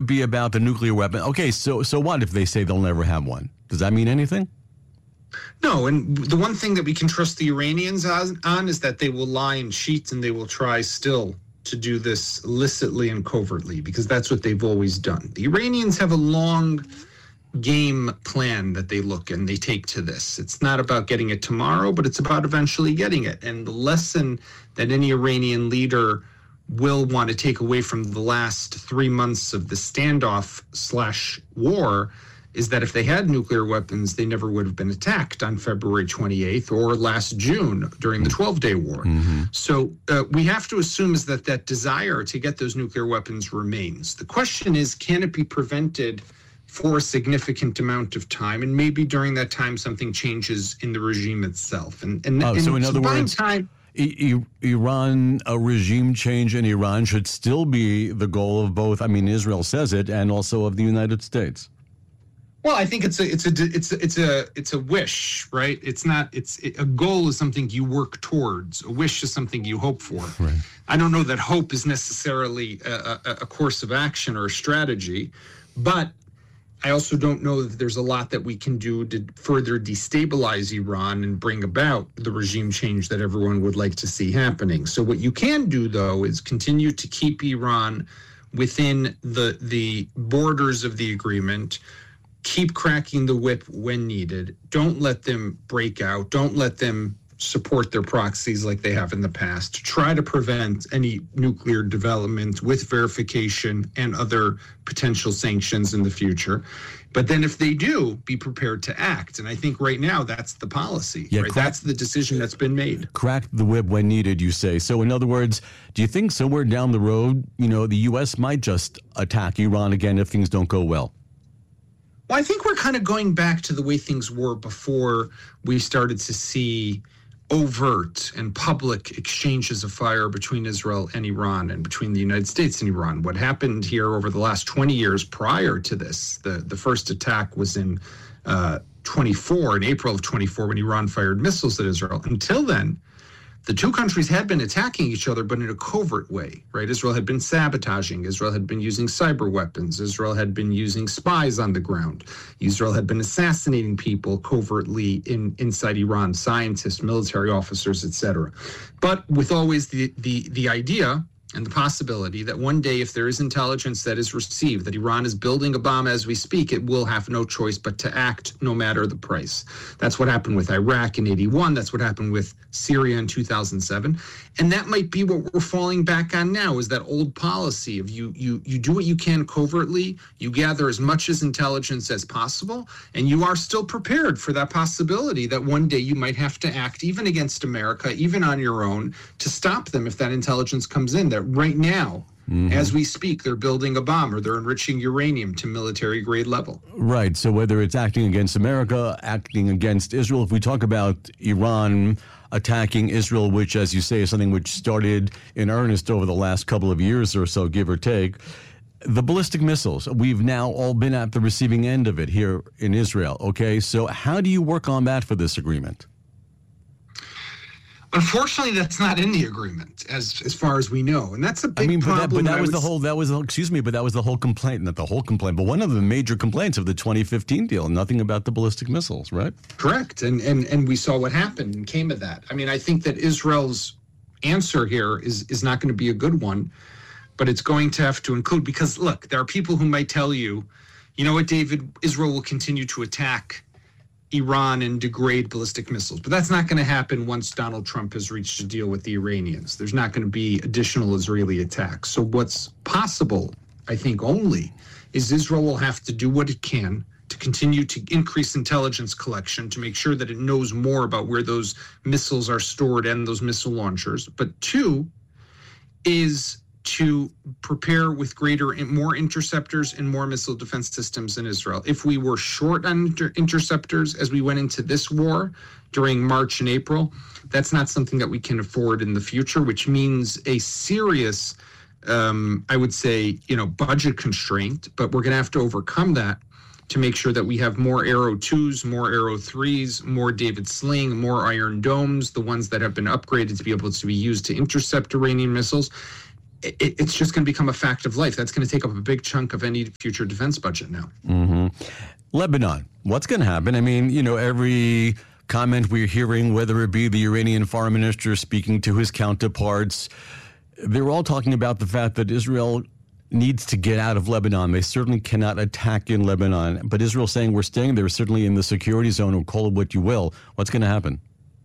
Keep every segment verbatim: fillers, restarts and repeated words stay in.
be about the nuclear weapon. Okay, so so what if they say they'll never have one? Does that mean anything? No, and the one thing that we can trust the Iranians on, on is that they will lie and cheat, and they will try still to do this illicitly and covertly, because that's what they've always done. The Iranians have a long game plan that they look and they take to this. It's not about getting it tomorrow, but it's about eventually getting it. And the lesson that any Iranian leader will want to take away from the last three months of the standoff slash war is that if they had nuclear weapons, they never would have been attacked on February twenty-eighth or last June during the twelve-day war. Mm-hmm. So uh, we have to assume is that that desire to get those nuclear weapons remains. The question is, can it be prevented for a significant amount of time? And maybe during that time, something changes in the regime itself. And, and, oh, and so in other words, time, I- I- Iran, a regime change in Iran should still be the goal of both, I mean, Israel says it, and also of the United States. Well, I think it's a it's a it's a, it's a it's a wish, right? It's not it's it, a goal is something you work towards. A wish is something you hope for. Right. I don't know that hope is necessarily a, a, a course of action or a strategy, but I also don't know that there's a lot that we can do to further destabilize Iran and bring about the regime change that everyone would like to see happening. So what you can do, though, is continue to keep Iran within the the borders of the agreement. Keep cracking the whip when needed. Don't let them break out. Don't let them support their proxies like they have in the past. Try to prevent any nuclear development with verification and other potential sanctions in the future. But then if they do, be prepared to act. And I think right now that's the policy. Yeah, right? crack, that's the decision that's been made. Crack the whip when needed, you say. So in other words, do you think somewhere down the road, you know, the U S might just attack Iran again if things don't go well? Well, I think we're kind of going back to the way things were before we started to see overt and public exchanges of fire between Israel and Iran and between the United States and Iran. What happened here over the last twenty years prior to this, the, the first attack was in uh, twenty-four, in April of twenty-four, when Iran fired missiles at Israel. Until then, the two countries had been attacking each other, but in a covert way, right? Israel had been sabotaging. Israel had been using cyber weapons. Israel had been using spies on the ground. Israel had been assassinating people covertly in inside Iran, scientists, military officers, et cetera. But with always the the the idea and the possibility that one day, if there is intelligence that is received, that Iran is building a bomb as we speak, it will have no choice but to act no matter the price. That's what happened with Iraq in eighty-one. That's what happened with Syria in two thousand seven. And that might be what we're falling back on now, is that old policy of you you you do what you can covertly, you gather as much as intelligence as possible, and you are still prepared for that possibility that one day you might have to act even against America, even on your own, to stop them if that intelligence comes in. That right now, mm-hmm. as we speak, they're building a bomb or they're enriching uranium to military grade level. Right. So whether it's acting against America, acting against Israel, if we talk about Iran attacking Israel, which, as you say, is something which started in earnest over the last couple of years or so, give or take, the ballistic missiles, we've now all been at the receiving end of it here in Israel. Okay. So how do you work on that for this agreement? Unfortunately, that's not in the agreement, as as far as we know, and that's a big I mean, problem. But that, but that was the s- whole. That was excuse me, but that was the whole complaint. Not the whole complaint, but one of the major complaints of the twenty fifteen deal. Nothing about the ballistic missiles, right? Correct, and and and we saw what happened and came of that. I mean, I think that Israel's answer here is is not going to be a good one, but it's going to have to include, because look, there are people who might tell you, you know what, David, Israel will continue to attack Iran and degrade ballistic missiles. But that's not going to happen once Donald Trump has reached a deal with the Iranians. There's not going to be additional Israeli attacks. So what's possible, I think only, is Israel will have to do what it can to continue to increase intelligence collection to make sure that it knows more about where those missiles are stored and those missile launchers. But two is to prepare with greater and more interceptors and more missile defense systems in Israel. If we were short on inter- interceptors as we went into this war during March and April, that's not something that we can afford in the future, which means a serious, um, I would say, you know, budget constraint, but we're going to have to overcome that to make sure that we have more Arrow twos, more Arrow threes, more David Sling, more Iron Domes, the ones that have been upgraded to be able to be used to intercept Iranian missiles. it, it's just going to become a fact of life. That's going to take up a big chunk of any future defense budget now. Mm-hmm. Lebanon, what's going to happen? I mean, you know, every comment we're hearing, whether it be the Iranian foreign minister speaking to his counterparts, they're all talking about the fact that Israel needs to get out of Lebanon. They certainly cannot attack in Lebanon. But Israel saying we're staying there, certainly in the security zone, or call it what you will. What's going to happen?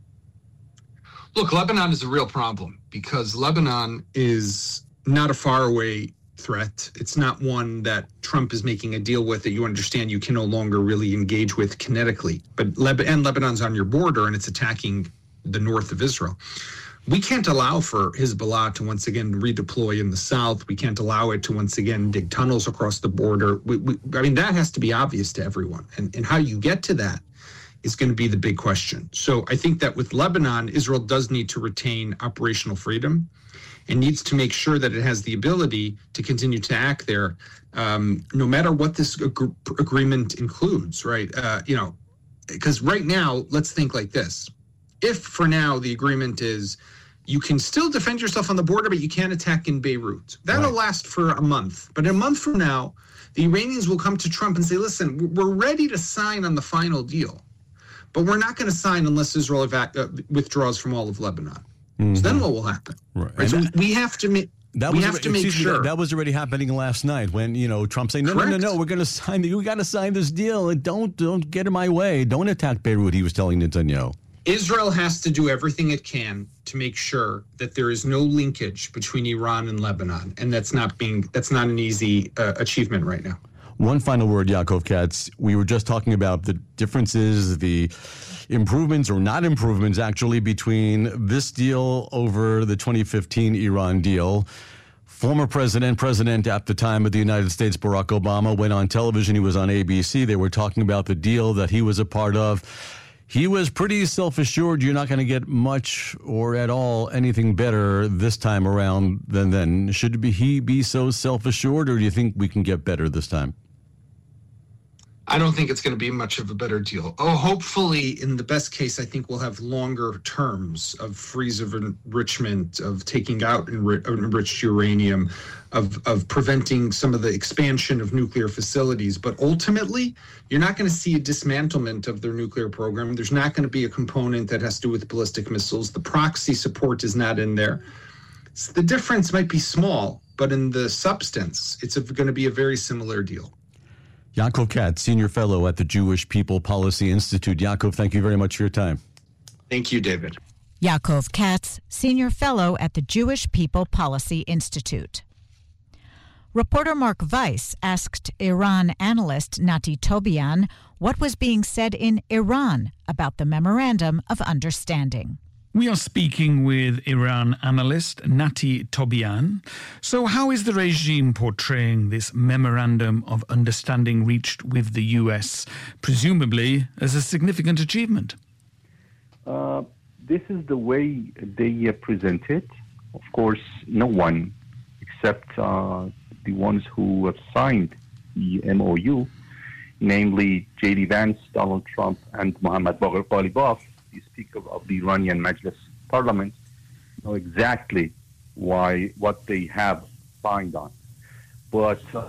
Look, Lebanon is a real problem because Lebanon is not a faraway threat. It's not one that Trump is making a deal with that you understand you can no longer really engage with kinetically. But Leb- and Lebanon's on your border and it's attacking the north of Israel. We can't allow for Hezbollah to once again redeploy in the south. We can't allow it to once again dig tunnels across the border. We, we, I mean, that has to be obvious to everyone. And, and how you get to that is going to be the big question. So I think that with Lebanon, Israel does need to retain operational freedom and needs to make sure that it has the ability to continue to act there, um, no matter what this ag- agreement includes, right? Uh, you know, because right now, let's think like this. If for now the agreement is you can still defend yourself on the border, but you can't attack in Beirut. That'll right. last for a month. But a month from now, the Iranians will come to Trump and say, listen, we're ready to sign on the final deal, but we're not going to sign unless Israel evac- uh, withdraws from all of Lebanon. Mm-hmm. So then what will happen? Right. right? So that, we have to make That we was, have to make sure. Me, that, that was already happening last night when, you know, Trump saying, no, Correct. no, no, no, we're going to sign, we got to sign this deal and don't, don't get in my way. Don't attack Beirut, he was telling Netanyahu. Israel has to do everything it can to make sure that there is no linkage between Iran and Lebanon, and that's not being that's not an easy uh, achievement right now. One final word, Yaakov Katz. We were just talking about the differences, the improvements or not improvements, actually, between this deal over the twenty fifteen Iran deal. Former president, president at the time of the United States, Barack Obama, went on television. He was on A B C. They were talking about the deal that he was a part of. He was pretty self-assured you're not going to get much or at all anything better this time around than then. Should he be so self-assured, or do you think we can get better this time? I don't think it's going to be much of a better deal. Oh, hopefully, in the best case, I think we'll have longer terms of freeze of enrichment, of taking out enri- enriched uranium, of, of preventing some of the expansion of nuclear facilities. But ultimately, you're not going to see a dismantlement of their nuclear program. There's not going to be a component that has to do with ballistic missiles. The proxy support is not in there. So the difference might be small, but in the substance, it's going to be a very similar deal. Yaakov Katz, Senior Fellow at the Jewish People Policy Institute. Yaakov, thank you very much for your time. Thank you, David. Yaakov Katz, Senior Fellow at the Jewish People Policy Institute. Reporter Mark Weiss asked Iran analyst Nati Tobian what was being said in Iran about the Memorandum of Understanding. We are speaking with Iran analyst Nati Tobian. So how is the regime portraying this memorandum of understanding reached with the U S, presumably as a significant achievement? Uh, this is the way they uh, present it. Of course, no one except uh, the ones who have signed the M O U, namely J D Vance, Donald Trump, and Mohammad Bagher Ghalibaf, the Speaker of the Iranian Majlis Parliament, know exactly why what they have signed on. But uh,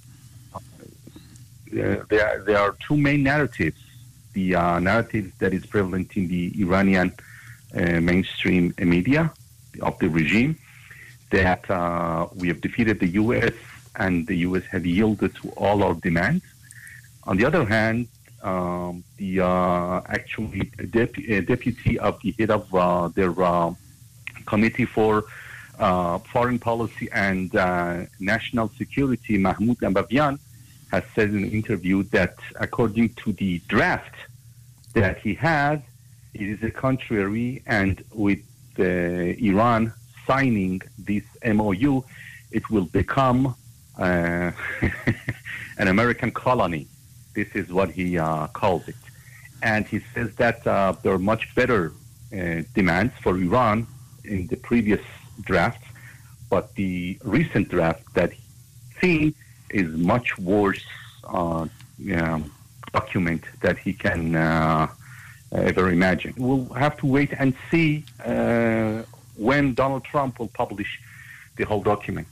there, there are two main narratives. The uh, narrative that is prevalent in the Iranian uh, mainstream media of the regime, that uh, we have defeated the U S and the U S have yielded to all our demands. On the other hand, Um, the uh, actually dep- uh, deputy of the head of uh, their uh, committee for uh, foreign policy and uh, national security, Mahmoud Abavian, has said in an interview that according to the draft that he has, it is a contrary, and with uh, Iran signing this M O U, it will become uh, an American colony. This is what he uh, calls it. And he says that uh, there are much better uh, demands for Iran in the previous drafts, but the recent draft that he's seen is much worse uh, um, document that he can uh, ever imagine. We'll have to wait and see uh, when Donald Trump will publish the whole document.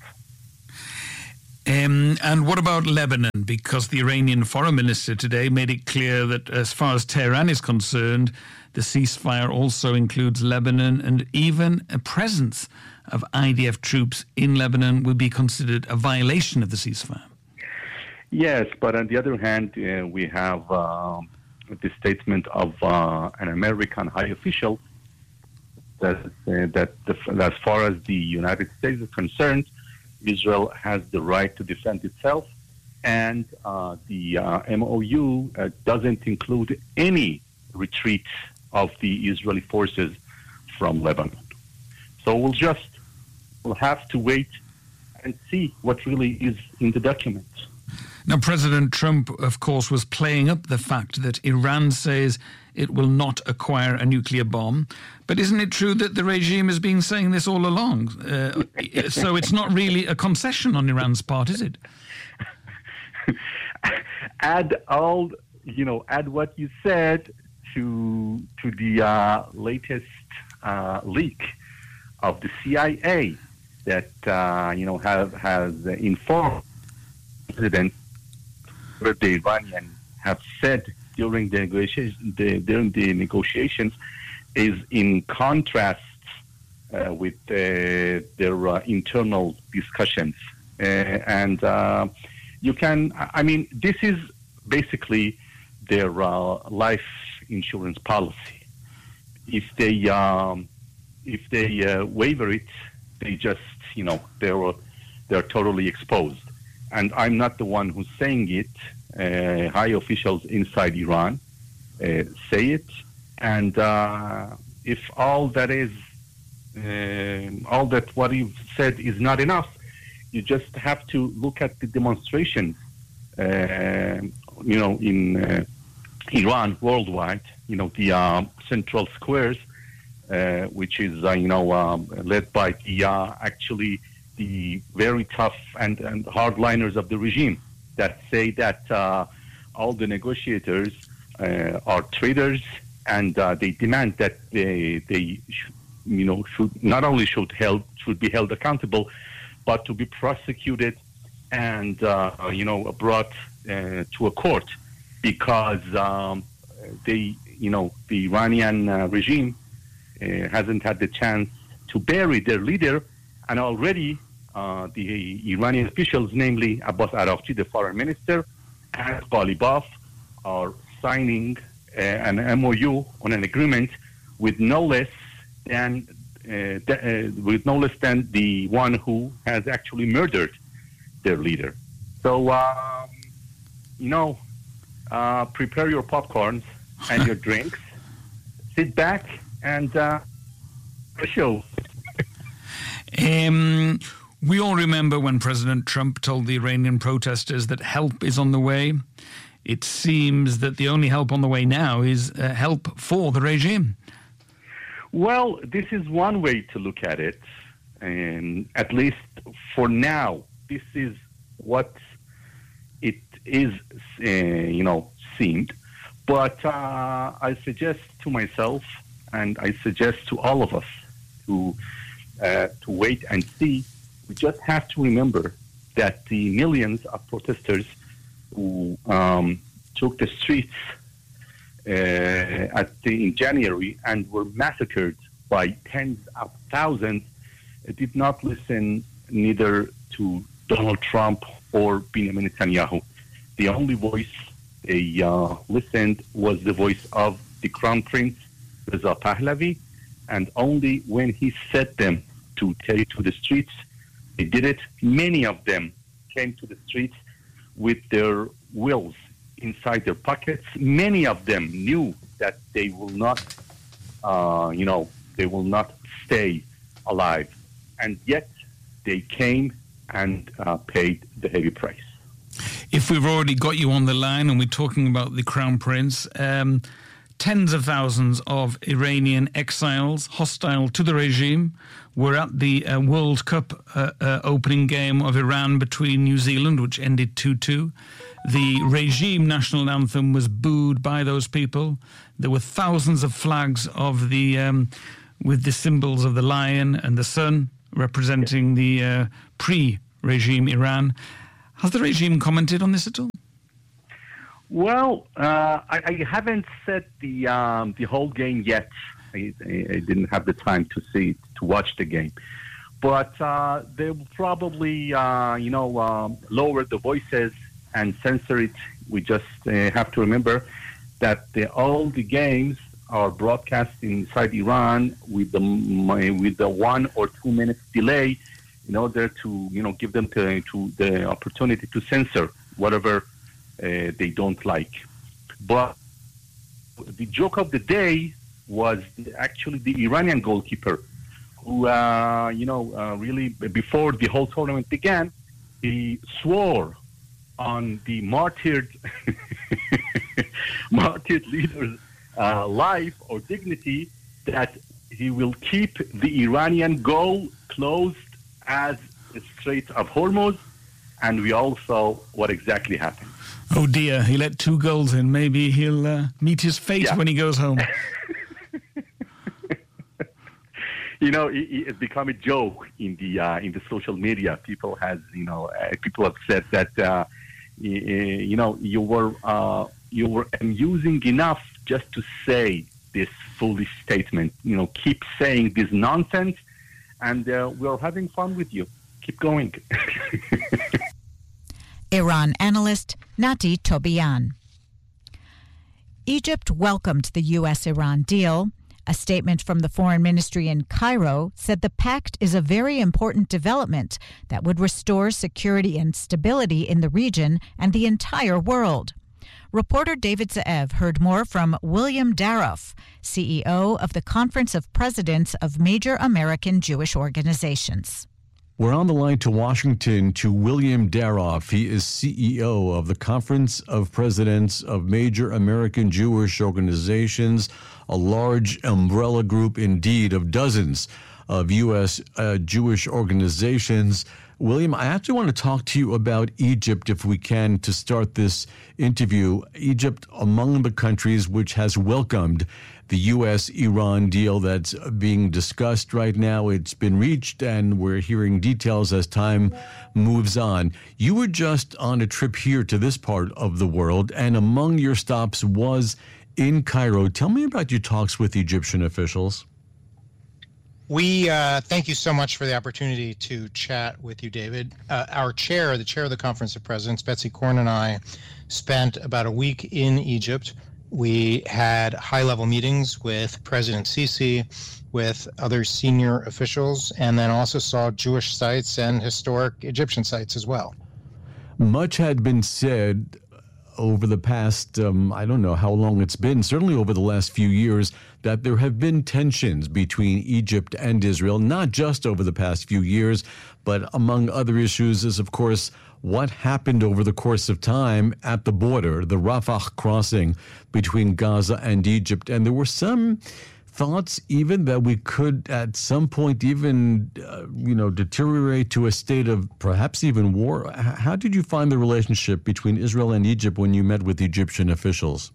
Um, and what about Lebanon? Because the Iranian foreign minister today made it clear that as far as Tehran is concerned, the ceasefire also includes Lebanon, and even a presence of I D F troops in Lebanon would be considered a violation of the ceasefire. Yes, but on the other hand, uh, we have uh, the statement of uh, an American high official that, uh, that the, as far as the United States is concerned, Israel has the right to defend itself, and uh, the uh, M O U uh, doesn't include any retreat of the Israeli forces from Lebanon. So we'll just we'll have to wait and see what really is in the document. Now, President Trump, of course, was playing up the fact that Iran says it will not acquire a nuclear bomb. But isn't it true that the regime has been saying this all along? Uh, so it's not really a concession on Iran's part, is it? Add all, you know, add what you said to to the uh, latest uh, leak of the C I A that uh, you know have has informed the president that the Iranians have said during the negotiations, the, during the negotiations, is in contrast uh, with uh, their uh, internal discussions, uh, and uh, you can. I mean, this is basically their uh, life insurance policy. If they um, if they uh, waiver it, they just you know they're they're totally exposed. And I'm not the one who's saying it. Uh, high officials inside Iran uh, say it. And uh, if all that is, uh, all that what you've said is not enough, you just have to look at the demonstrations, uh, you know, in uh, Iran worldwide, you know, the uh, central squares, uh, which is, uh, you know, um, led by the uh, actually the very tough and, and hardliners of the regime that say that uh, all the negotiators uh, are traitors, and uh, they demand that they, they should, you know, should not only should held should be held accountable, but to be prosecuted and uh, you know brought uh, to a court, because um, they, you know, the Iranian uh, regime uh, hasn't had the chance to bury their leader. And already uh, the Iranian officials, namely Abbas Araghchi, the foreign minister, and Ghalibaf, are signing uh, an M O U on an agreement with no less than uh, th- uh, with no less than the one who has actually murdered their leader. So, um, you know, uh, prepare your popcorns and your drinks, sit back, and uh, show. Um, we all remember when President Trump told the Iranian protesters that help is on the way. It seems that the only help on the way now is uh, help for the regime. Well, this is one way to look at it. And at least for now, this is what it is, uh, you know, seemed. But uh, I suggest to myself, and I suggest to all of us, to uh, to wait and see. We just have to remember that the millions of protesters who um, took the streets uh, at the, in January and were massacred by tens of thousands did not listen neither to Donald Trump or Benjamin Netanyahu. The only voice they uh, listened was the voice of the Crown Prince, Reza Pahlavi, and only when he set them to take to the streets, they did it. Many of them came to the streets with their wills inside their pockets. Many of them knew that they will not, uh, you know, they will not stay alive. And yet they came and uh, paid the heavy price. If we've already got you on the line and we're talking about the Crown Prince, um, tens of thousands of Iranian exiles hostile to the regime were at the uh, World Cup uh, uh, opening game of Iran between New Zealand, which ended two two. The regime national anthem was booed by those people. There were thousands of flags of the um, with the symbols of the lion and the sun representing the uh, pre-regime Iran. Has the regime commented on this at all? Well, uh, I, I haven't set the um, the whole game yet. I, I didn't have the time to see to watch the game, but uh, they will probably uh, you know um, lower the voices and censor it. We just uh, have to remember that the, all the games are broadcast inside Iran with the with the one or two minutes delay, in order to you know give them to, to the opportunity to censor whatever uh, they don't like. But the joke of the day was actually the Iranian goalkeeper, who uh, you know uh, really before the whole tournament began, he swore on the martyred martyred leader's uh, life or dignity that he will keep the Iranian goal closed as the Strait of Hormuz, and we all saw what exactly happened. Oh dear, he let two goals in. Maybe he'll uh, meet his fate yeah. when he goes home. You know, it, it's become a joke in the uh, in the social media. People has, you know, uh, people have said that, uh, you, you know, you were uh, you were amusing enough just to say this foolish statement. You know, keep saying this nonsense, and uh, we're having fun with you. Keep going. Iran analyst Nati Tobian. Egypt welcomed the U S Iran deal. A statement from the Foreign Ministry in Cairo said the pact is a very important development that would restore security and stability in the region and the entire world. Reporter David Ze'ev heard more from William Daroff, C E O of the Conference of Presidents of Major American Jewish Organizations. We're on the line to Washington to William Daroff. He is C E O of the Conference of Presidents of Major American Jewish Organizations, a large umbrella group indeed of dozens of U S uh, Jewish organizations. William, I actually want to talk to you about Egypt, if we can, to start this interview. Egypt, among the countries which has welcomed the U S Iran deal that's being discussed right now. It's been reached, and we're hearing details as time moves on. You were just on a trip here to this part of the world, and among your stops was in Cairo. Tell me about your talks with Egyptian officials. We uh, thank you so much for the opportunity to chat with you, David. Uh, our chair, the chair of the Conference of Presidents, Betsy Korn, and I spent about a week in Egypt. We had high-level meetings with President Sisi, with other senior officials, and then also saw Jewish sites and historic Egyptian sites as well. Much had been said over the past, um, I don't know how long it's been, certainly over the last few years, that there have been tensions between Egypt and Israel, not just over the past few years, but among other issues is, of course, what happened over the course of time at the border, the Rafah crossing between Gaza and Egypt. And there were some thoughts even that we could at some point even, uh, you know, deteriorate to a state of perhaps even war. How did you find the relationship between Israel and Egypt when you met with Egyptian officials?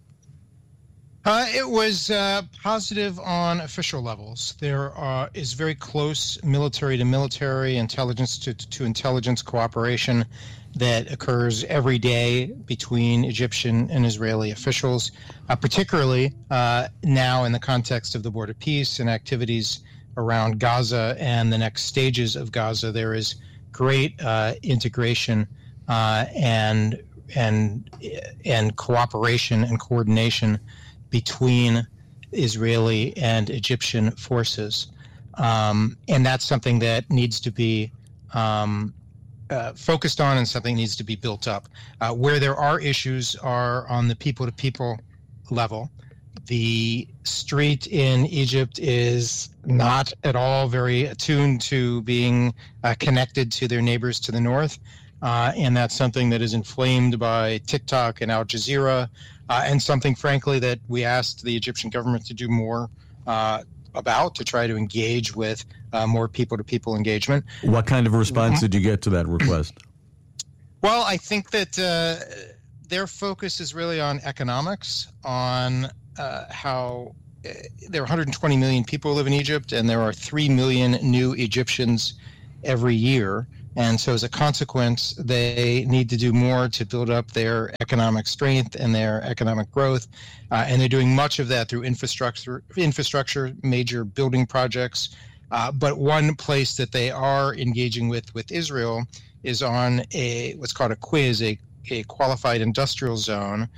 Uh, it was uh, positive on official levels. There uh, is very close military to military, intelligence to, to intelligence cooperation that occurs every day between Egyptian and Israeli officials, uh, particularly uh, now in the context of the border peace and activities around Gaza and the next stages of Gaza. There is great uh, integration uh, and and and cooperation and coordination between Israeli and Egyptian forces. Um, and that's something that needs to be um, uh, focused on and something needs to be built up. Uh, where there are issues are on the people-to-people level. The street in Egypt is not at all very attuned to being uh, connected to their neighbors to the north. Uh, and that's something that is inflamed by TikTok and Al Jazeera, uh, and something, frankly, that we asked the Egyptian government to do more uh, about, to try to engage with uh, more people-to-people engagement. What kind of response did you get to that request? Well, I think that uh, their focus is really on economics, on uh, how uh, there are one hundred twenty million people who live in Egypt, and there are three million new Egyptians every year. And so as a consequence, they need to do more to build up their economic strength and their economic growth. Uh, and they're doing much of that through infrastructure, infrastructure, major building projects. Uh, but one place that they are engaging with with Israel is on a what's called a quiz, a, a qualified industrial zone,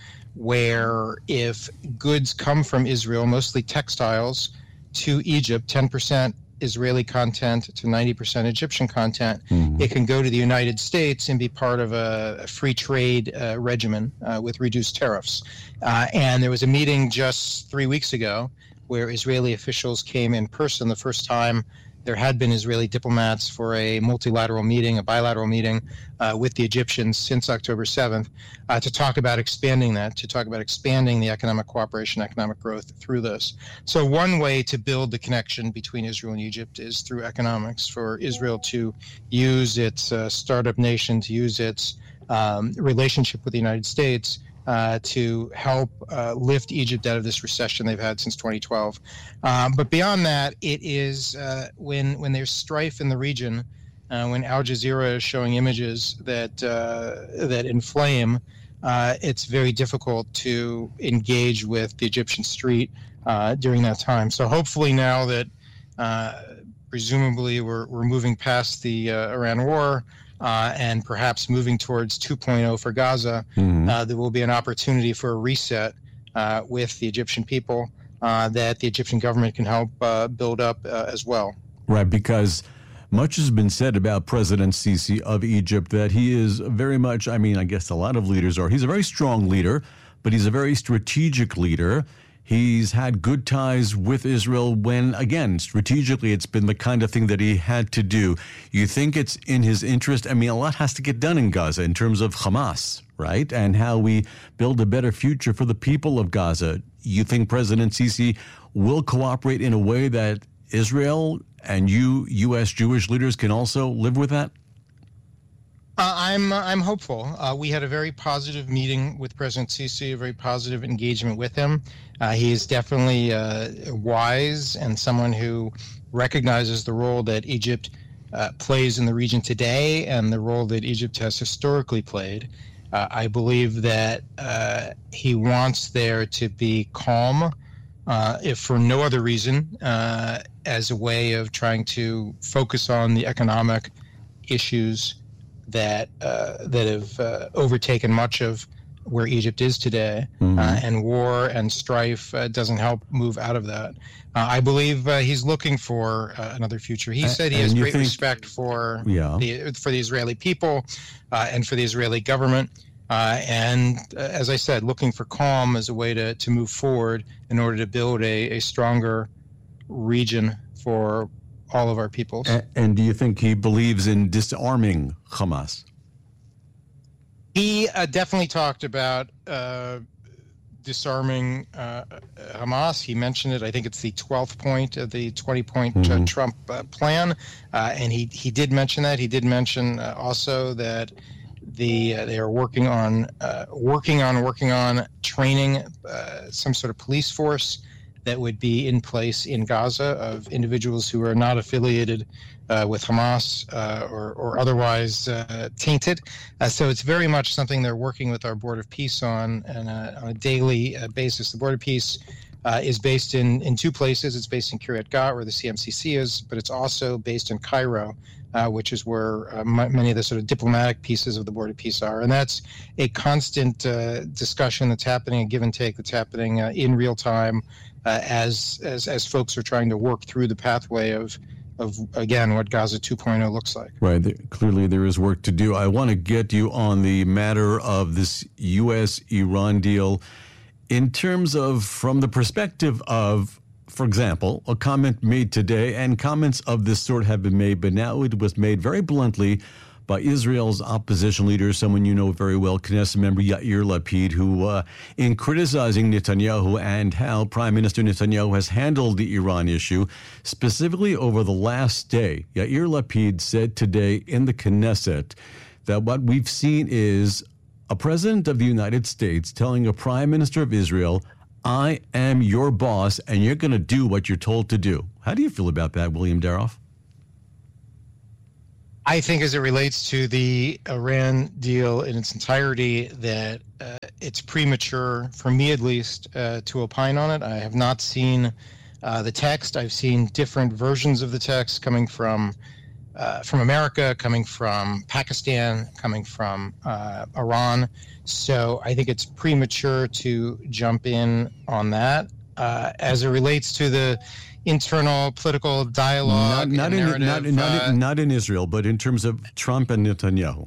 where if goods come from Israel, mostly textiles, to Egypt, ten percent Israeli content to ninety percent Egyptian content, mm-hmm. it can go to the United States and be part of a, a free trade uh, regimen uh, with reduced tariffs. Uh, and there was a meeting just three weeks ago where Israeli officials came in person, the first time there had been Israeli diplomats for a multilateral meeting, a bilateral meeting uh, with the Egyptians since October seventh, uh, to talk about expanding that, to talk about expanding the economic cooperation, economic growth through this. So one way to build the connection between Israel and Egypt is through economics, for Israel to use its uh, startup nation, to use its um, relationship with the United States Uh, to help uh, lift Egypt out of this recession they've had since twenty twelve. Um, but beyond that, it is uh, when when there's strife in the region, uh, when Al Jazeera is showing images that uh, that inflame, uh, it's very difficult to engage with the Egyptian street uh, during that time. So hopefully now that uh, presumably we're we're moving past the uh, Iran war, Uh, and perhaps moving towards two point oh for Gaza, mm-hmm. uh, there will be an opportunity for a reset uh, with the Egyptian people uh, that the Egyptian government can help uh, build up uh, as well. Right, because much has been said about President Sisi of Egypt, that he is very much, I mean, I guess a lot of leaders are, he's a very strong leader, but he's a very strategic leader. He's had good ties with Israel when, again, strategically, it's been the kind of thing that he had to do. You think it's in his interest? I mean, a lot has to get done in Gaza in terms of Hamas, right? And how we build a better future for the people of Gaza. You think President Sisi will cooperate in a way that Israel and you, U S Jewish leaders, can also live with that? Uh, I'm I'm hopeful. Uh, we had a very positive meeting with President Sisi, a very positive engagement with him. Uh, he is definitely uh, wise and someone who recognizes the role that Egypt uh, plays in the region today and the role that Egypt has historically played. Uh, I believe that uh, he wants there to be calm, uh, if for no other reason, uh, as a way of trying to focus on the economic issues that uh, that have uh, overtaken much of where Egypt is today, mm-hmm. uh, and war and strife uh, doesn't help move out of that. Uh, I believe uh, he's looking for uh, another future. He said he has great think, respect for yeah. the for the Israeli people uh, and for the Israeli government, uh, and uh, as I said, looking for calm as a way to to move forward in order to build a, a stronger region for all of our peoples. And, and do you think he believes in disarming Hamas? He uh, definitely talked about uh, disarming uh, Hamas. He mentioned it. I think it's the twelfth point of the twenty-point mm-hmm. uh, Trump uh, plan, uh, and he he did mention that. He did mention uh, also that the uh, they are working on uh, working on working on training uh, some sort of police force that would be in place in Gaza of individuals who are not affiliated uh, with Hamas uh, or, or otherwise uh, tainted. Uh, so it's very much something they're working with our Board of Peace on, and uh, on a daily uh, basis. The Board of Peace uh, is based in, in two places. It's based in Kiryat Gat, where the C M C C is, but it's also based in Cairo, uh, which is where uh, m- many of the sort of diplomatic pieces of the Board of Peace are. And that's a constant uh, discussion that's happening, a give and take that's happening uh, in real time, Uh, as as as folks are trying to work through the pathway of of again what Gaza two point oh looks like. Right. There, clearly, there is work to do. I want to get you on the matter of this U S Iran deal in terms of from the perspective of, for example, a comment made today, and comments of this sort have been made, but now it was made very bluntly by Israel's opposition leader, someone you know very well, Knesset member Yair Lapid, who, uh, in criticizing Netanyahu and how Prime Minister Netanyahu has handled the Iran issue, specifically over the last day, Yair Lapid said today in the Knesset that what we've seen is a president of the United States telling a prime minister of Israel, I am your boss and you're going to do what you're told to do. How do you feel about that, William Daroff? I think as it relates to the Iran deal in its entirety, that uh, it's premature, for me at least, uh, to opine on it. I have not seen uh, the text. I've seen different versions of the text coming from uh, from America, coming from Pakistan, coming from uh, Iran. So I think it's premature to jump in on that. Uh, as it relates to the internal political dialogue, not, not, and in, not, narrative, not, uh, in, not in Israel, but in terms of Trump and Netanyahu.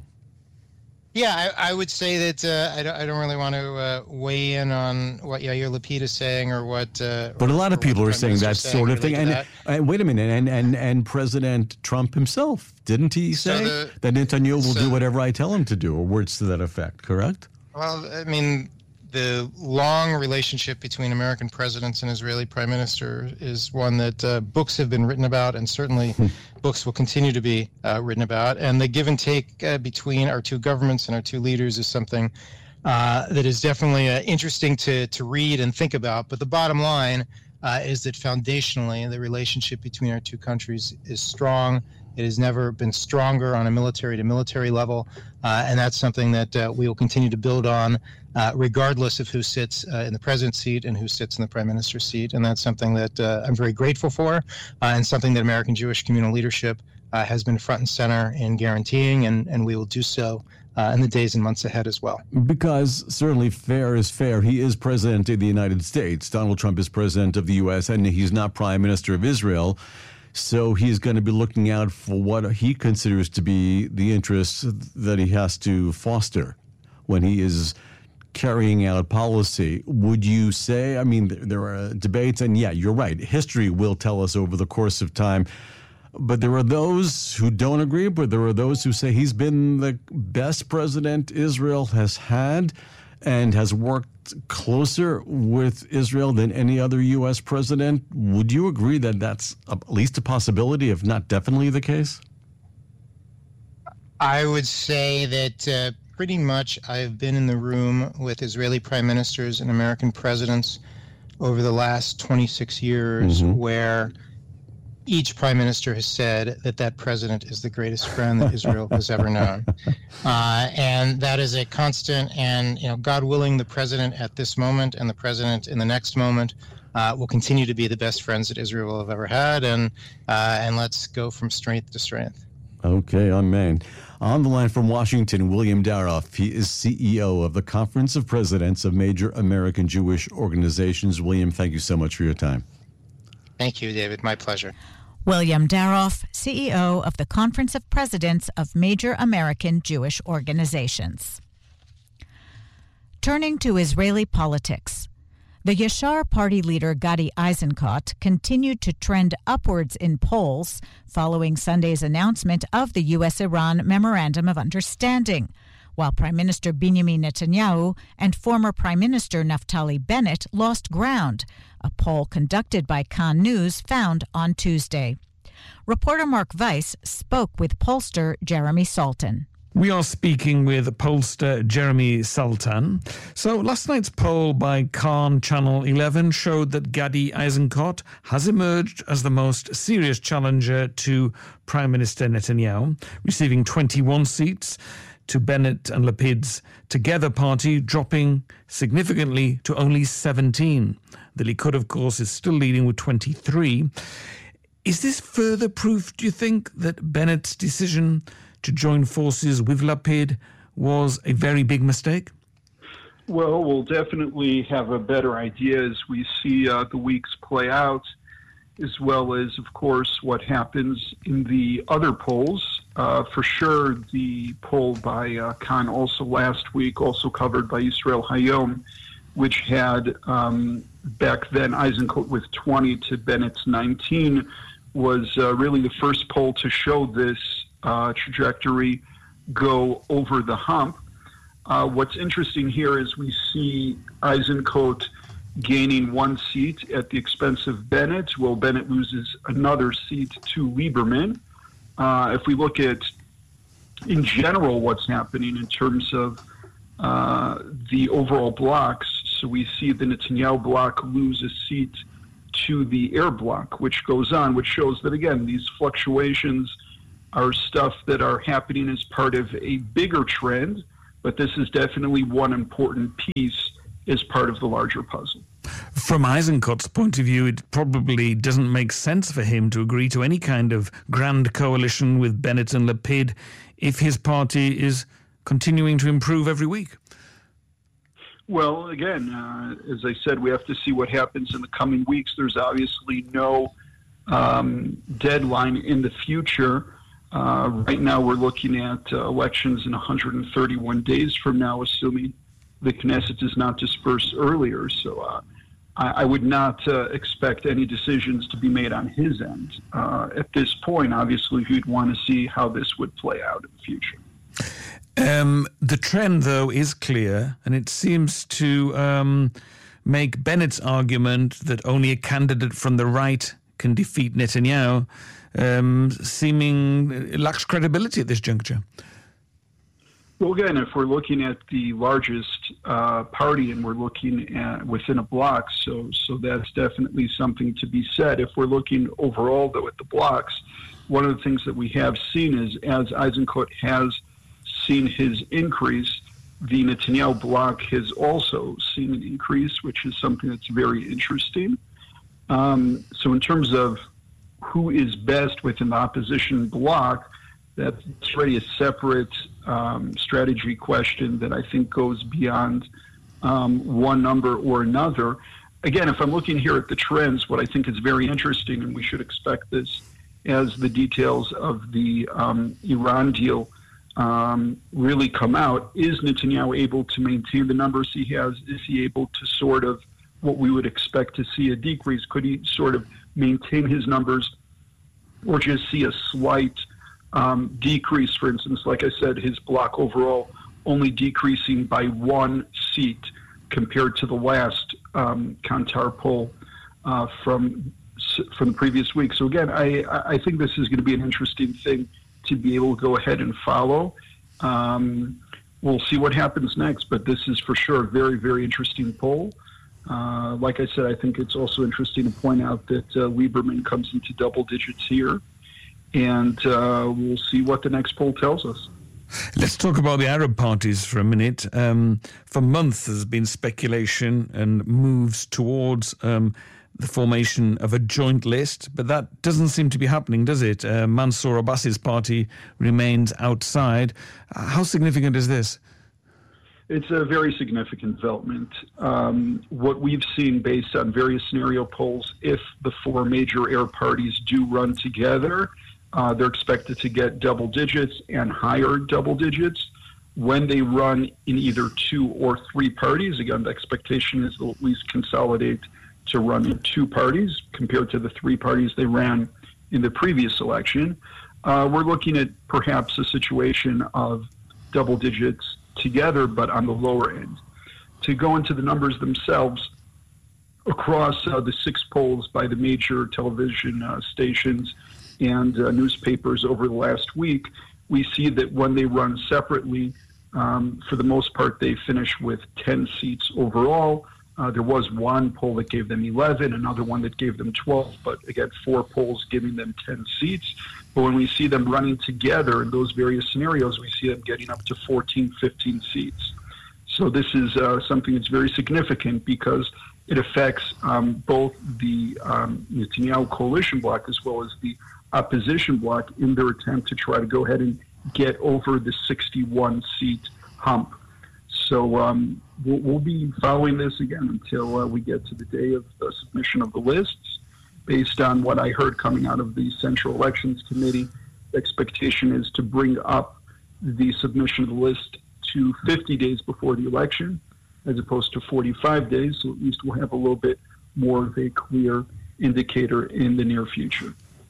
Yeah, I, I would say that uh, I, don't, I don't really want to uh, weigh in on what Yair Lapid is saying or what. Uh, but a lot or, of people are saying that saying sort of thing. And, that. and wait a minute, and, and and President Trump himself, didn't he say So the, that Netanyahu will so, do whatever I tell him to do, or words to that effect? Correct. Well, I mean, the long relationship between American presidents and Israeli prime minister is one that uh, books have been written about, and certainly books will continue to be uh, written about. And the give and take uh, between our two governments and our two leaders is something uh, that is definitely uh, interesting to, to read and think about. But the bottom line uh, is that foundationally, the relationship between our two countries is strong. It has never been stronger on a military to military level, uh, and that's something that uh, we will continue to build on, uh, regardless of who sits uh, in the president's seat and who sits in the prime minister's seat. And that's something that uh, I'm very grateful for, uh, and something that American Jewish communal leadership uh, has been front and center in guaranteeing, and, and we will do so uh, in the days and months ahead as well. Because certainly fair is fair. He is president of the United States. Donald Trump is president of the U S, and he's not prime minister of Israel. So he's going to be looking out for what he considers to be the interests that he has to foster when he is carrying out policy. Would you say, I mean, there are debates, and yeah, you're right, history will tell us over the course of time, but there are those who don't agree, but there are those who say he's been the best president Israel has had and has worked closer with Israel than any other U S president. Would you agree that that's at least a possibility, if not definitely the case? I would say that uh, pretty much I've been in the room with Israeli prime ministers and American presidents over the last twenty-six years, mm-hmm. where each prime minister has said that that president is the greatest friend that Israel has ever known. Uh, and that is a constant, and, you know, God willing, the president at this moment and the president in the next moment uh, will continue to be the best friends that Israel will have ever had. And, uh, and let's go from strength to strength. Okay, amen. On the line from Washington, William Daroff. He is C E O of the Conference of Presidents of Major American Jewish Organizations. William, thank you so much for your time. Thank you, David. My pleasure. William Daroff, C E O of the Conference of Presidents of Major American Jewish Organizations. Turning to Israeli politics, the Yashar Party leader Gadi Eisenkot continued to trend upwards in polls following Sunday's announcement of the U S Iran Memorandum of Understanding, while Prime Minister Benjamin Netanyahu and former Prime Minister Naftali Bennett lost ground, a poll conducted by Kan News found on Tuesday. Reporter Mark Weiss spoke with pollster Jeremy Salton. We are speaking with pollster Jeremy Sultan. So last night's poll by Kan Channel eleven showed that Gadi Eisenkot has emerged as the most serious challenger to Prime Minister Netanyahu, receiving twenty-one seats, to Bennett and Lapid's Together party dropping significantly to only seventeen. The Likud, of course, is still leading with twenty-three. Is this further proof, do you think, that Bennett's decision to join forces with Lapid was a very big mistake? Well, we'll definitely have a better idea as we see uh, the weeks play out, as well as, of course, what happens in the other polls. Uh, for sure, the poll by uh, Kan also last week, also covered by Israel Hayom, which had um, back then Eisenkot with twenty to Bennett's nineteen, was uh, really the first poll to show this uh, trajectory go over the hump. Uh, what's interesting here is we see Eisenkot gaining one seat at the expense of Bennett. Well, Bennett loses another seat to Lieberman. Uh, if we look at, in general, what's happening in terms of uh, the overall blocks, so we see the Netanyahu bloc lose a seat to the Air bloc, which goes on, which shows that, again, these fluctuations are stuff that are happening as part of a bigger trend, but this is definitely one important piece as part of the larger puzzle. From Eisenkott's point of view, it probably doesn't make sense for him to agree to any kind of grand coalition with Bennett and Lapid if his party is continuing to improve every week. Well, again, uh, as I said, we have to see what happens in the coming weeks. There's obviously no um, deadline in the future. Uh, right now, we're looking at uh, elections in one hundred thirty-one days from now, assuming the Knesset is not dispersed earlier. So uh, I, I would not uh, expect any decisions to be made on his end. Uh, at this point, obviously, you'd want to see how this would play out in the future. Um, the trend, though, is clear, and it seems to um, make Bennett's argument that only a candidate from the right can defeat Netanyahu um, seeming it lacks credibility at this juncture. Well, again, if we're looking at the largest uh, party and we're looking at within a bloc, so so that's definitely something to be said. If we're looking overall, though, at the blocs, one of the things that we have seen is as Eisenkot has seen his increase, the Netanyahu bloc has also seen an increase, which is something that's very interesting. Um, so in terms of who is best within the opposition bloc, that's already a separate um, strategy question that I think goes beyond um, one number or another. Again, if I'm looking here at the trends, what I think is very interesting, and we should expect this as the details of the um, Iran deal um, really come out, is Netanyahu able to maintain the numbers he has? Is he able to sort of, what we would expect to see a decrease? Could he sort of maintain his numbers or just see a slight Um, decrease? For instance, like I said, his bloc overall only decreasing by one seat compared to the last um, Kantar poll uh, from from the previous week. So again, I, I think this is going to be an interesting thing to be able to go ahead and follow. Um, we'll see what happens next, but this is for sure a very, very interesting poll. Uh, like I said, I think it's also interesting to point out that uh, Lieberman comes into double digits here. And uh, we'll see what the next poll tells us. Let's talk about the Arab parties for a minute. Um, for months, there's been speculation and moves towards um, the formation of a joint list, but that doesn't seem to be happening, does it? Uh, Mansour Abbas's party remains outside. Uh, how significant is this? It's a very significant development. Um, what we've seen based on various scenario polls, if the four major Arab parties do run together, Uh, they're expected to get double digits and higher double digits. When they run in either two or three parties, again, the expectation is they'll at least consolidate to run in two parties compared to the three parties they ran in the previous election. Uh, we're looking at perhaps a situation of double digits together, but on the lower end. To go into the numbers themselves, across uh, the six polls by the major television uh, stations and uh, newspapers over the last week, we see that when they run separately, um, for the most part, they finish with ten seats overall. Uh, there was one poll that gave them eleven, another one that gave them twelve, but again, four polls giving them ten seats. But when we see them running together in those various scenarios, we see them getting up to fourteen, fifteen seats. So this is uh, something that's very significant because it affects um, both the um, Netanyahu coalition bloc as well as the opposition bloc in their attempt to try to go ahead and get over the sixty-one seat hump. So um, we'll, we'll be following this again until uh, we get to the day of the submission of the lists. Based on what I heard coming out of the Central Elections Committee, the expectation is to bring up the submission of the list to fifty days before the election, as opposed to forty-five days. So at least we'll have a little bit more of a clear indicator in the near future.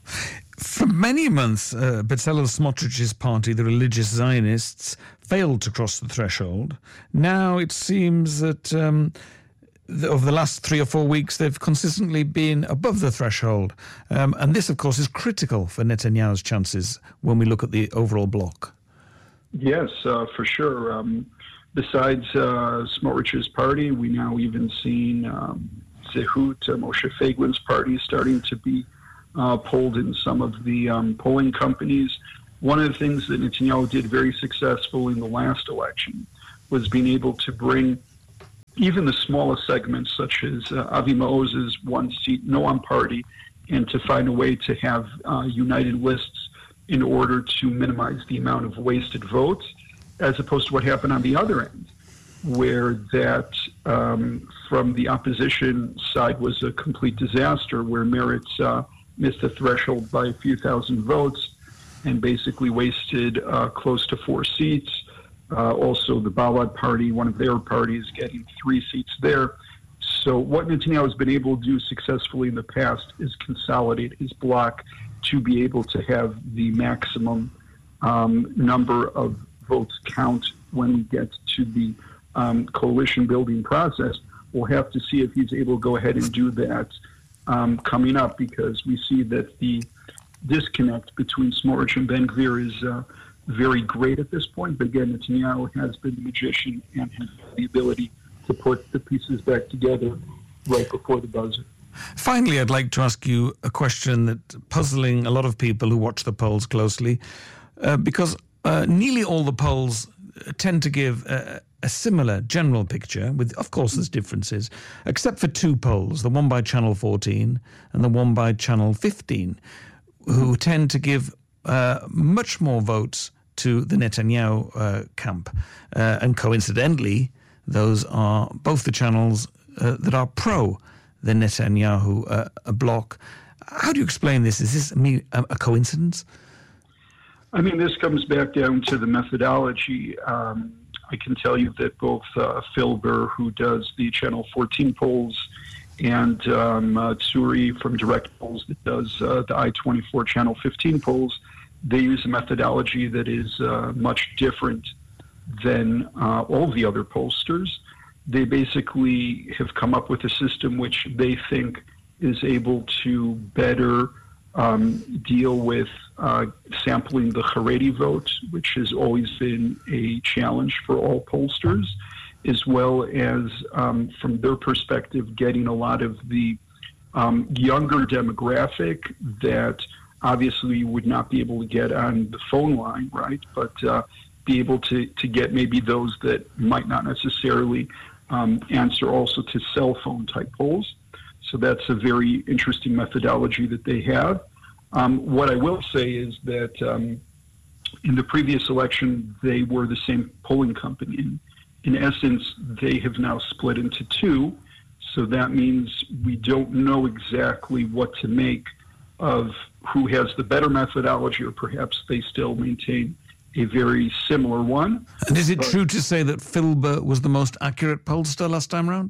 For many months, uh, Bezalel Smotrich's party, the Religious Zionists, failed to cross the threshold. Now it seems that um, the, over the last three or four weeks, they've consistently been above the threshold. Um, and this, of course, is critical for Netanyahu's chances when we look at the overall bloc. Yes, uh, for sure. Um, besides uh, Smotrich's party, we now even seen um, Zehut, uh, Moshe Feiglin's party, starting to be Uh, polled in some of the um, polling companies. one of the things that Netanyahu did very successfully in the last election was being able to bring even the smallest segments, such as uh, Avi Maoz's one-seat Noam party, and to find a way to have uh, united lists in order to minimize the amount of wasted votes, as opposed to what happened on the other end, where that um, from the opposition side was a complete disaster, where Meretz uh, missed the threshold by a few thousand votes and basically wasted uh, close to four seats. Uh, also, the Balad party, one of their parties, getting three seats there. So what Netanyahu has been able to do successfully in the past is consolidate his bloc to be able to have the maximum um, number of votes count when we get to the um, coalition building process. We'll have to see if he's able to go ahead and do that um, coming up, because we see that the disconnect between Smotrich and Ben Gvir is uh, very great at this point. But again, Netanyahu has been the magician and has the ability to put the pieces back together right before the buzzer. Finally, I'd like to ask you a question that's puzzling a lot of people who watch the polls closely, uh, because uh, nearly all the polls tend to give a, a similar general picture, with, of course, there's differences, except for two polls, the one by Channel fourteen and the one by Channel fifteen, who tend to give uh, much more votes to the Netanyahu uh, camp. Uh, and coincidentally, those are both the channels uh, that are pro the Netanyahu uh, bloc. How do you explain this? Is this a, a coincidence? I mean, this comes back down to the methodology. Um, I can tell you that both uh, Phil Burr, who does the Channel fourteen polls, and um, uh, Tsuri from Direct Polls that does uh, the I twenty-four Channel fifteen polls, they use a methodology that is uh, much different than uh, all the other pollsters. They basically have come up with a system which they think is able to better um, deal with uh, sampling the Haredi vote, which has always been a challenge for all pollsters, as well as, um, from their perspective, getting a lot of the um, younger demographic that obviously you would not be able to get on the phone line, right? But uh, be able to, to get maybe those that might not necessarily um, answer also to cell phone type polls. So that's a very interesting methodology that they have. Um, what I will say is that um, in the previous election, they were the same polling company. In, in essence, they have now split into two. So that means we don't know exactly what to make of who has the better methodology, or perhaps they still maintain a very similar one. And is it but, true to say that Phil Burr was the most accurate pollster last time round?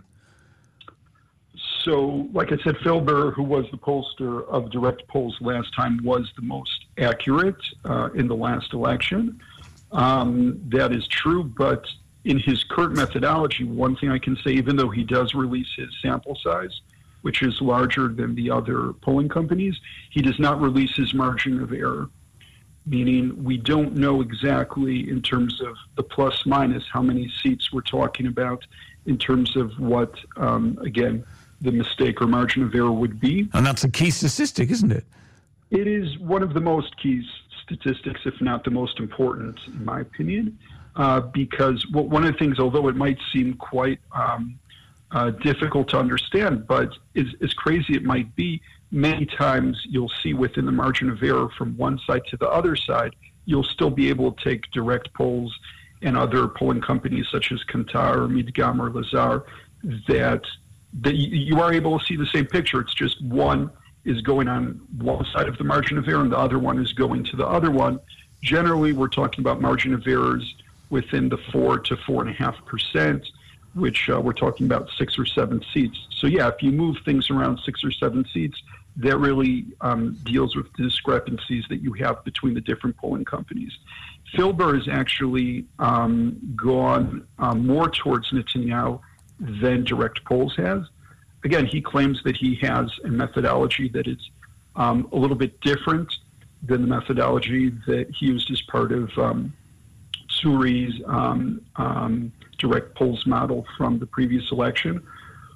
So, like I said, Phil Burr, who was the pollster of Direct Polls last time, was the most accurate uh, in the last election. Um, that is true, but in his current methodology, one thing I can say, even though he does release his sample size, which is larger than the other polling companies, he does not release his margin of error, meaning we don't know exactly in terms of the plus minus how many seats we're talking about in terms of what, um, again, the mistake or margin of error would be. And that's a key statistic, isn't it? It is one of the most key statistics, if not the most important, in my opinion, uh, because well, one of the things, although it might seem quite um, uh, difficult to understand, but as, as crazy it might be, many times you'll see within the margin of error from one side to the other side, you'll still be able to take Direct Polls and other polling companies such as Kantar or Midgam or Lazar that that you are able to see the same picture. It's just one is going on one side of the margin of error and the other one is going to the other one. Generally, we're talking about margin of errors within the four to four and a half percent, which uh, we're talking about six or seven seats. So yeah, if you move things around six or seven seats, that really um, deals with the discrepancies that you have between the different polling companies. Phil Burr has actually um, gone um, more towards Netanyahu than Direct Polls has. Again, he claims that he has a methodology that is um, a little bit different than the methodology that he used as part of um, Tsuri's um, um, Direct Polls model from the previous election.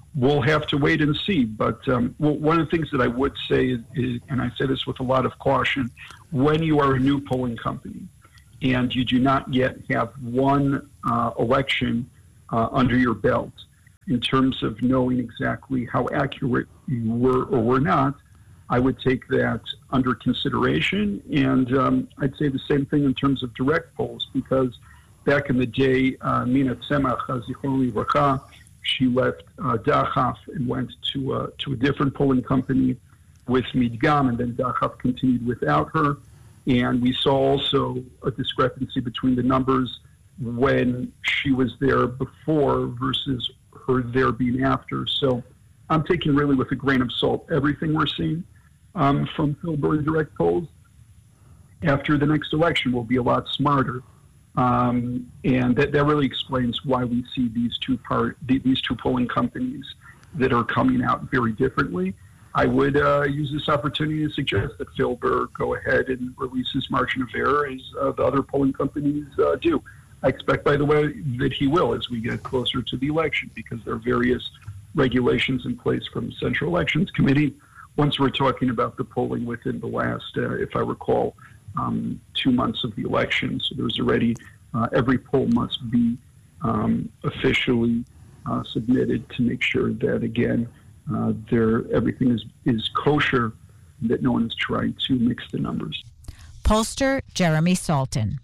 we'll have to wait and see. But um, well, one of the things that I would say is, is, and I say this with a lot of caution, when you are a new polling company and you do not yet have one uh, election uh, under your belt in terms of knowing exactly how accurate you were or were not, I would take that under consideration. And um, I'd say the same thing in terms of direct polls, because back in the day, uh, Mina Tzemach, Zichron Livracha, she left uh, Dachaf and went to, uh, to a different polling company with Midgam, and then Dachaf continued without her. And we saw also a discrepancy between the numbers when she was there before versus her there being after. So I'm taking really with a grain of salt everything we're seeing um, from Filber and direct polls. After the next election, we'll be a lot smarter. Um, and that, that really explains why we see these two part these two polling companies that are coming out very differently. I would uh, use this opportunity to suggest that Filber go ahead and release his margin of error as uh, the other polling companies uh, do. I expect, by the way, that he will as we get closer to the election, because there are various regulations in place from the Central Elections Committee. Once we're talking about the polling within the last, uh, if I recall, um, two months of the election. So there's already, uh, every poll must be um, officially uh, submitted to make sure that, again, uh, there everything is, is kosher, that no one is trying to mix the numbers. Pollster Jeremy Salton.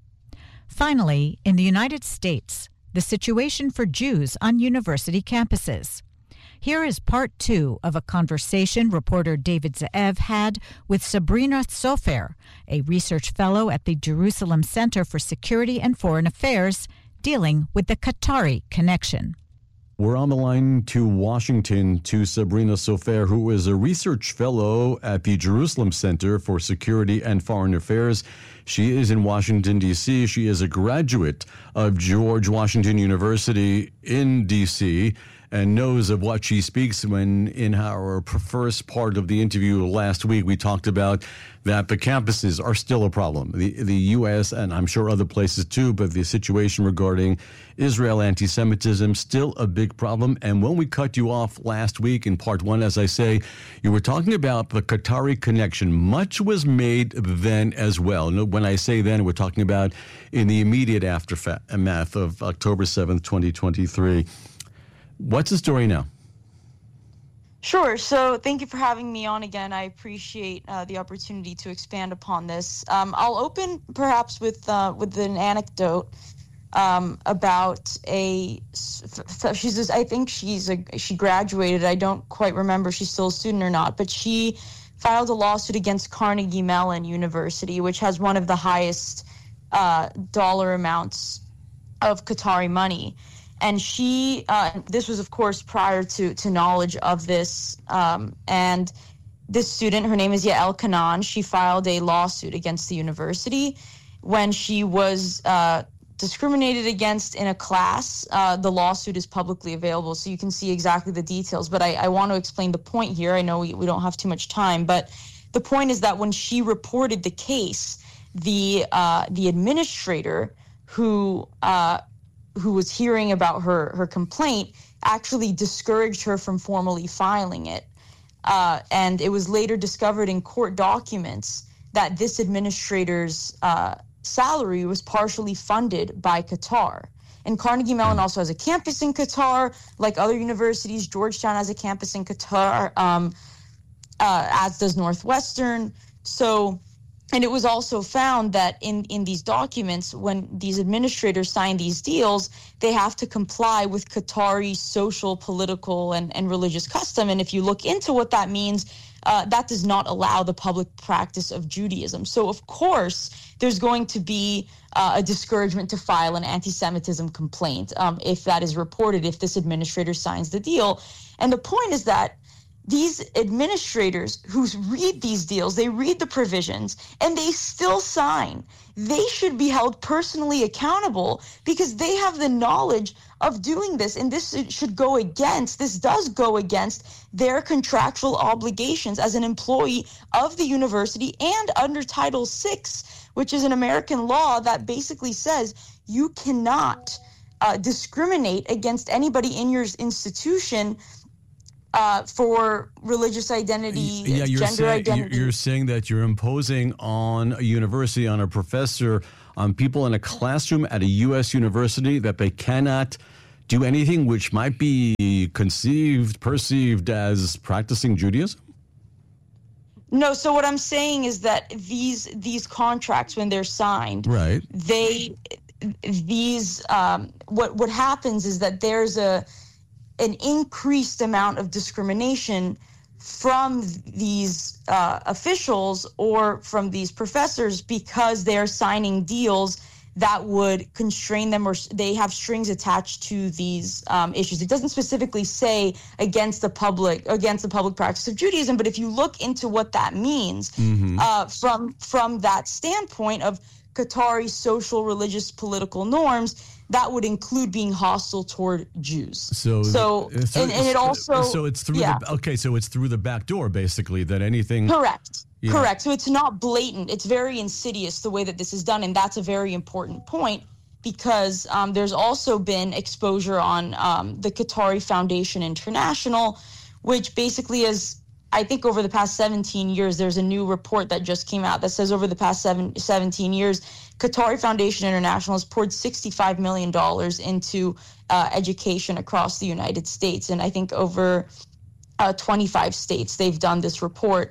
Finally, in the United States, the situation for Jews on university campuses. Here is part two of a conversation reporter David Ze'ev had with Sabrina Sofer, a research fellow at the Jerusalem Center for Security and Foreign Affairs, dealing with the Qatari connection. We're on the line to Washington to Sabrina Sofer, who is a research fellow at the Jerusalem Center for Security and Foreign Affairs. She is in Washington, D C. She is a graduate of George Washington University in D C and knows of what she speaks when, in our first part of the interview last week, we talked about that the campuses are still a problem. The, the U S, and I'm sure other places too, but the situation regarding Israel anti-Semitism, still a big problem. And when we cut you off last week in part one, as I say, you were talking about the Qatari connection. Much was made then as well. When I say then, we're talking about in the immediate aftermath of October seventh, twenty twenty-three. What's the story now? Sure. So thank you for having me on again. I appreciate uh, the opportunity to expand upon this. Um, I'll open perhaps with uh, with an anecdote um, about a. She's just, I think she's a she graduated. I don't quite remember if she's still a student or not, but she filed a lawsuit against Carnegie Mellon University, which has one of the highest uh, dollar amounts of Qatari money. And she, uh, this was, of course, prior to, to knowledge of this. Um, and this student, her name is Yael Kanan, she filed a lawsuit against the university when she was uh, discriminated against in a class. Uh, the lawsuit is publicly available, so you can see exactly the details. But I, I want to explain the point here. I know we, we don't have too much time, but the point is that when she reported the case, the uh, the administrator who uh, who was hearing about her, her complaint actually discouraged her from formally filing it. Uh, and it was later discovered in court documents that this administrator's uh, salary was partially funded by Qatar. And Carnegie Mellon also has a campus in Qatar, like other universities. Georgetown has a campus in Qatar, um, uh, as does Northwestern. So, and it was also found that in, in these documents, when these administrators sign these deals, they have to comply with Qatari social, political, and, and religious custom. And if you look into what that means, uh, that does not allow the public practice of Judaism. So, of course, there's going to be uh, a discouragement to file an anti-Semitism complaint um, if that is reported, if this administrator signs the deal. And the point is that these administrators who read these deals, they read the provisions, and they still sign. They should be held personally accountable because they have the knowledge of doing this. And this should go against, this does go against their contractual obligations as an employee of the university and under Title six, which is an American law that basically says you cannot uh, discriminate against anybody in your institution uh, for religious identity, yeah, you're gender saying, identity. You're saying that you're imposing on a university, on a professor, on people in a classroom at a U S university that they cannot do anything which might be conceived, perceived as practicing Judaism? No, so what I'm saying is that these these contracts, when they're signed, right, they these um, what what happens is that there's a an increased amount of discrimination from these uh, officials or from these professors because they're signing deals that would constrain them, or they have strings attached to these um, issues. It doesn't specifically say against the public, against the public practice of Judaism, but if you look into what that means mm-hmm. uh, from from that standpoint of Qatari social, religious, political norms, that would include being hostile toward Jews. So, so, so and, and it also so it's through yeah. the okay. So it's through the back door, basically. That anything correct. Yeah. Correct. So it's not blatant. It's very insidious the way that this is done. And that's a very important point because um, there's also been exposure on um, the Qatari Foundation International, which basically is, I think over the past seventeen years, there's a new report that just came out that says over the past seven, seventeen years, Qatari Foundation International has poured sixty-five million dollars into uh, education across the United States. And I think over uh, twenty-five states, they've done this report.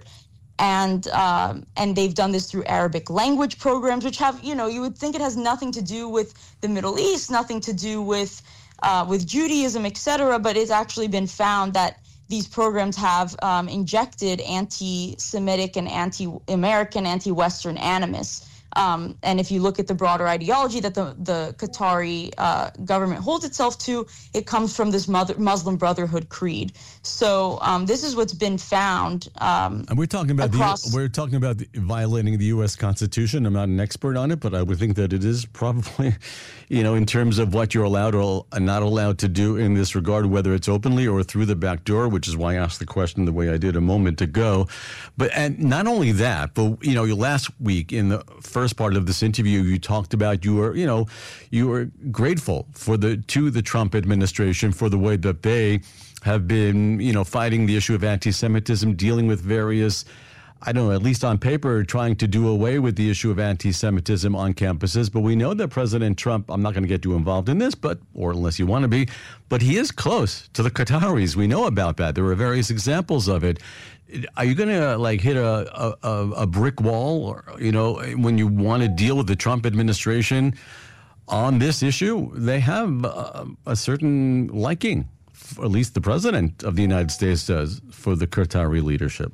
And um, and they've done this through Arabic language programs, which have, you know, you would think it has nothing to do with the Middle East, nothing to do with uh, with Judaism, et cetera. But it's actually been found that these programs have um, injected anti-Semitic and anti-American, anti-Western animus. Um, and if you look at the broader ideology that the, the Qatari uh, government holds itself to, it comes from this mother, Muslim Brotherhood creed. So um, this is what's been found. Um, and we're talking about across- the we're talking about the, violating the U S Constitution. I'm not an expert on it, but I would think that it is probably, you know, in terms of what you're allowed or not allowed to do in this regard, whether it's openly or through the back door, which is why I asked the question the way I did a moment ago. But and not only that, but you know, last week in the first part of this interview, you talked about you were, you know, you were grateful for the to the Trump administration for the way that they have been, you know, fighting the issue of anti-Semitism, dealing with various, I don't know, at least on paper, trying to do away with the issue of anti-Semitism on campuses. But we know that President Trump, I'm not going to get too involved in this, but, or unless you want to be, but he is close to the Qataris. We know about that. There are various examples of it. Are you going to like hit a, a, a brick wall, or, you know, when you want to deal with the Trump administration on this issue? They have a, a certain liking, at least the president of the United States does, for the Qatari leadership.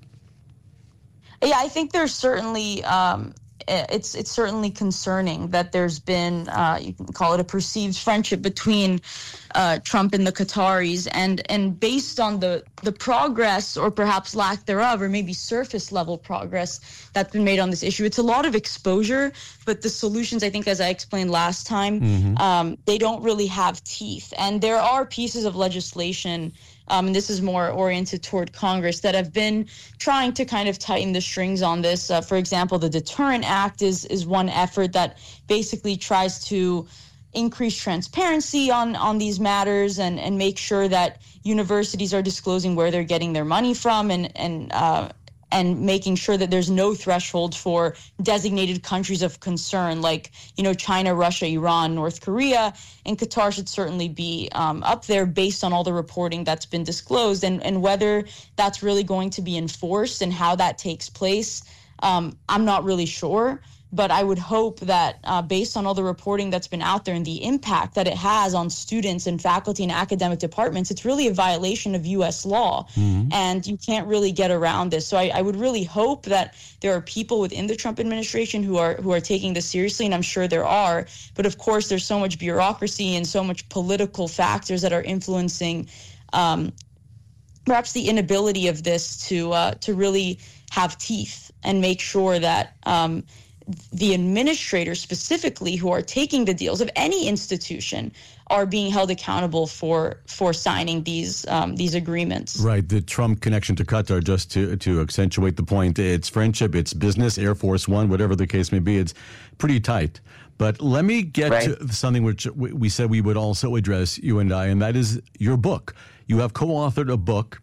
Yeah, I think there's certainly um, it's it's certainly concerning that there's been uh, you can call it a perceived friendship between uh, Trump and the Qataris, and and based on the the progress or perhaps lack thereof, or maybe surface level progress that's been made on this issue. It's a lot of exposure, but the solutions, I think, as I explained last time, mm-hmm. um, they don't really have teeth, and there are pieces of legislation. Um, and this is more oriented toward Congress, that have been trying to kind of tighten the strings on this. Uh, for example, the Deterrent Act is is one effort that basically tries to increase transparency on, on these matters and, and make sure that universities are disclosing where they're getting their money from, and and uh, and making sure that there's no threshold for designated countries of concern like, you know, China, Russia, Iran, North Korea, and Qatar should certainly be um, up there based on all the reporting that's been disclosed, and, and whether that's really going to be enforced and how that takes place. Um, I'm not really sure. But I would hope that uh, based on all the reporting that's been out there and the impact that it has on students and faculty and academic departments, it's really a violation of U S law. Mm-hmm. And you can't really get around this. So I, I would really hope that there are people within the Trump administration who are who are taking this seriously, and I'm sure there are. But of course, there's so much bureaucracy and so much political factors that are influencing um, perhaps the inability of this to uh, to really have teeth and make sure that um, the administrators specifically who are taking the deals of any institution are being held accountable for for signing these um, these agreements. Right. The Trump connection to Qatar, just to to accentuate the point, it's friendship, it's business, Air Force One, whatever the case may be, it's pretty tight. But let me get Right. to something which we we said we would also address, you and I, and that is your book. You have co-authored a book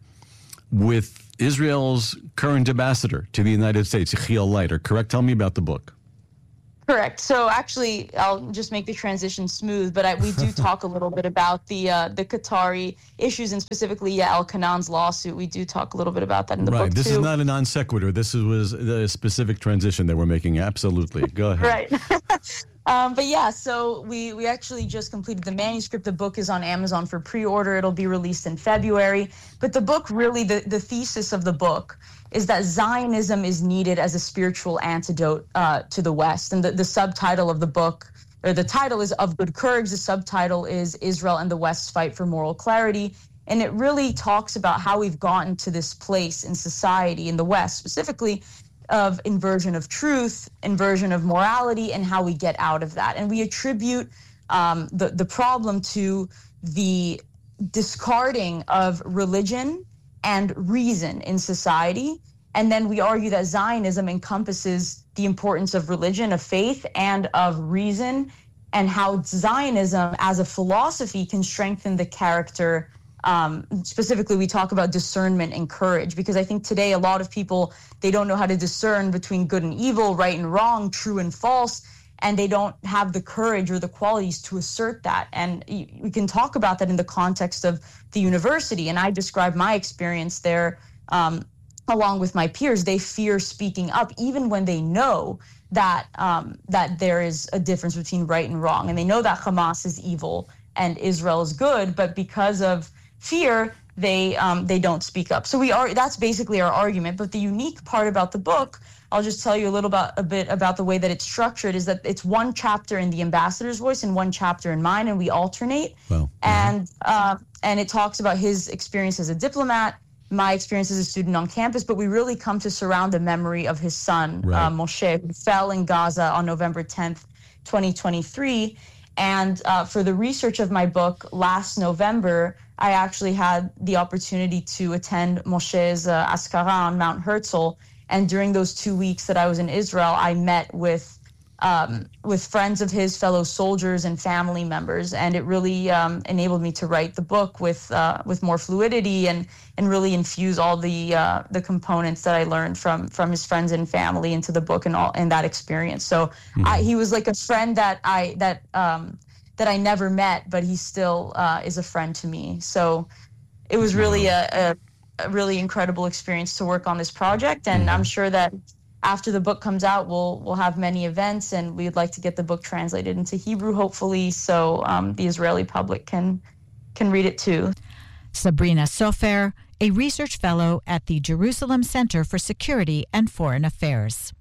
with Israel's current ambassador to the United States, Yechiel Leiter. Correct? Tell me about the book. Correct. So actually, I'll just make the transition smooth, but I, we do talk a little bit about the uh, the Qatari issues and specifically Yael Kanan's lawsuit. We do talk a little bit about that in the Right. book This too. is not a non sequitur. This is, was the specific transition that we're making. Absolutely. Go ahead. Right. um, but yeah, so we, we actually just completed the manuscript. The book is on Amazon for pre-order. It'll be released in February. But the book really, the, the thesis of the book is that Zionism is needed as a spiritual antidote uh, to the West. And the, the subtitle of the book, or the title is Of Good Courage. The subtitle is Israel and the West's Fight for Moral Clarity. And it really talks about how we've gotten to this place in society in the West, specifically of inversion of truth, inversion of morality, and how we get out of that. And we attribute um, the, the problem to the discarding of religion and reason in society. And then we argue that Zionism encompasses the importance of religion, of faith, and of reason, and how Zionism as a philosophy can strengthen the character. Um, specifically, we talk about discernment and courage, because I think today a lot of people, they don't know how to discern between good and evil, right and wrong, true and false, and they don't have the courage or the qualities to assert that. And we can talk about that in the context of the university. And I describe my experience there um, along with my peers. They fear speaking up, even when they know that um, that there is a difference between right and wrong. And they know that Hamas is evil and Israel is good, but because of fear, they um, they don't speak up. So we are that's basically our argument. But the unique part about the book, I'll just tell you a little about a bit about the way that it's structured, is that it's one chapter in the ambassador's voice and one chapter in mine, and we alternate. Well, and uh, and it talks about his experience as a diplomat, my experience as a student on campus, but we really come to surround the memory of his son, Right. uh, Moshe, who fell in Gaza on November tenth, twenty twenty-three. And uh, for the research of my book last November, I actually had the opportunity to attend Moshe's uh, Askara on Mount Herzl. And during those two weeks that I was in Israel, I met with um, with friends of his, fellow soldiers and family members, and it really um, enabled me to write the book with uh, with more fluidity and and really infuse all the uh, the components that I learned from from his friends and family into the book and all and that experience. So Mm-hmm. I, he was like a friend that I that um, that I never met, but he still uh, is a friend to me. So it was really a, a a really incredible experience to work on this project, and Mm-hmm. I'm sure that after the book comes out, we'll we'll have many events, and we'd like to get the book translated into Hebrew, hopefully, so um, the Israeli public can can read it too. Sabrina Sofer, a research fellow at the Jerusalem Center for Security and Foreign Affairs.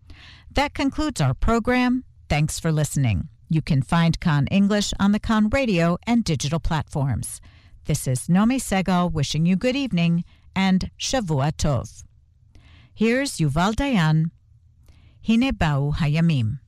That concludes our program. Thanks for listening. You can find Khan English on the Khan radio and digital platforms. This is Nomi Segal wishing you good evening and Shavua Tov. Here's Yuval Dayan. Hine Ba'u Hayamim.